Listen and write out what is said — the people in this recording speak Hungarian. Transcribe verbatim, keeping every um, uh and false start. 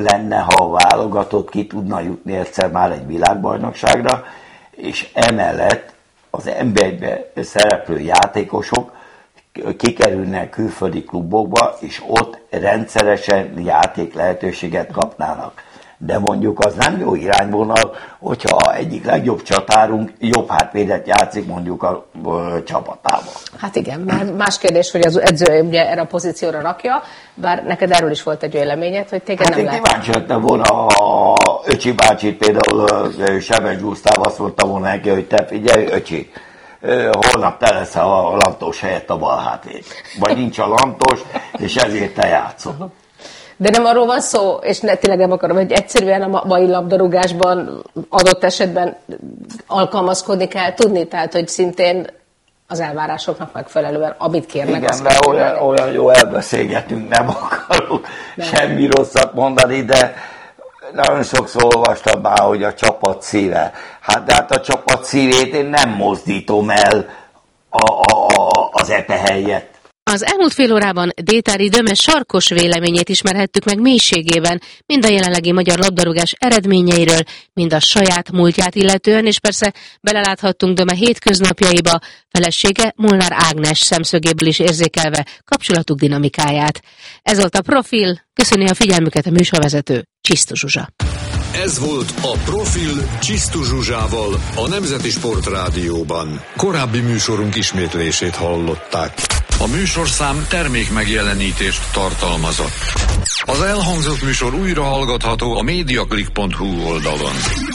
lenne, ha a válogatott ki tudna jutni egyszer már egy világbajnokságra, és emellett az en bé egyben szereplő játékosok kikerülnek külföldi klubokba, és ott rendszeresen játék lehetőséget kapnának. De mondjuk az nem jó irányvonal, hogyha egyik legjobb csatárunk jobb hátvédet játszik mondjuk a ö, csapatában. Hát igen, már más kérdés, hogy az edző ugye erre a pozícióra rakja, bár neked erről is volt egy véleményed, hogy téged hát nem lehet. Hát én kíváncsi lettem volna, a Öcsi bácsit például Sebecs Gusztáv azt mondta volna neki, hogy te figyelj, Öcsi, holnap te lesz a Lantos helyett a bal hátvéd. Vagy nincs a Lantos, és ezért te játszol. De nem arról van szó, és ne, tényleg nem akarom, hogy egyszerűen a mai labdarúgásban adott esetben alkalmazkodni kell tudni, tehát hogy szintén az elvárásoknak megfelelően, amit kérnek. Igen, de olyan, olyan jó elbeszélgetünk, nem akarok nem. semmi rosszat mondani, de nagyon sokszor olvastam már, hogy a csapat szíve. Hát de hát a csapat szívét én nem mozdítom el a, a, a, az epe helyett. Az elmúlt fél órában Détári Döme sarkos véleményét ismerhettük meg mélységében, mind a jelenlegi magyar labdarúgás eredményeiről, mind a saját múltját illetően, és persze beleláthattunk Döme hétköznapjaiba, felesége Molnár Ágnes szemszögéből is érzékelve kapcsolatuk dinamikáját. Ez volt a Profil, köszöni a figyelmüket a műsorvezető, Csisztus Zsuzsa. Ez volt a Profil Csisztus Zsuzsával a Nemzeti Sportrádióban. Korábbi műsorunk ismétlését hallották. A műsorszám termék megjelenítést tartalmazott. Az elhangzott műsor újra hallgatható a mediaclick pont hu oldalon.